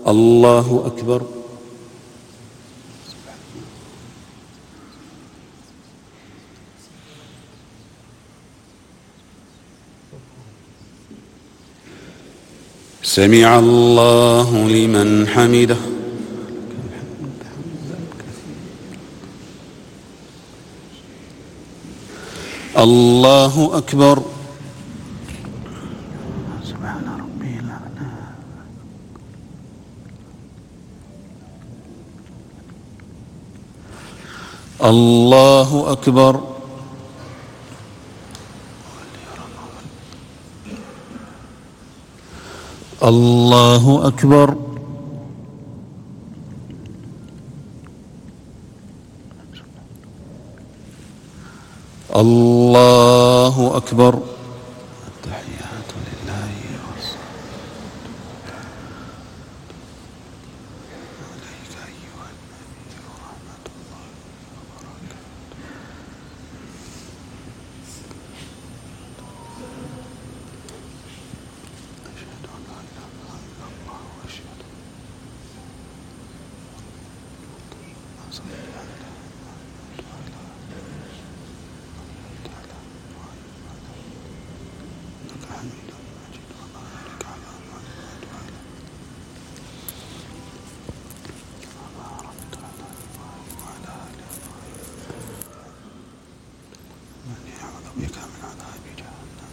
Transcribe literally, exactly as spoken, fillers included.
الله أكبر. سمع الله لمن حمده. الله أكبر. سبحان ربي الأعلى. الله أكبر. الله أكبر. الله أكبر. التحيات لله والصلاة عليك أيها النبي ورحمة الله وبركاته. أشهد أن لا إله إلا الله وأشهد أن صل على حميد مجيد وبارك على محمد وعلى باركت على إبراهيم وعلى آل إبراهيم إني أعوذ بك من عذاب جهنم